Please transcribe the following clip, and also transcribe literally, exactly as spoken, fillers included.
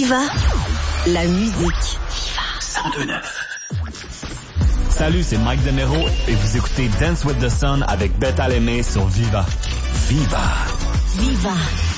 Viva, la musique. cent deux neuf. Salut, c'est Mike Demero et vous écoutez Dance with the Sun avec Beth Alemé sur Viva. Viva. Viva.